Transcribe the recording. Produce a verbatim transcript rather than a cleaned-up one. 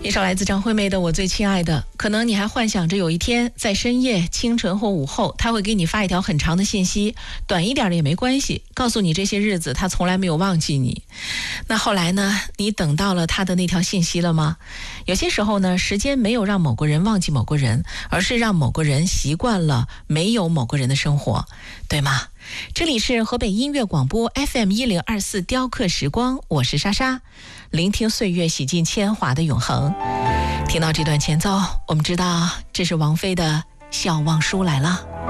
一首来自张惠妹的《我最亲爱的》，可能你还幻想着有一天在深夜、清晨或午后，他会给你发一条很长的信息，短一点的也没关系，告诉你这些日子他从来没有忘记你。那后来呢？你等到了他的那条信息了吗？有些时候呢，时间没有让某个人忘记某个人，而是让某个人习惯了没有某个人的生活，对吗？这里是河北音乐广播 F M 一零二四雕刻时光，我是莎莎，聆听岁月洗尽铅华的永恒。听到这段前奏，我们知道这是王菲的《笑忘书》来了。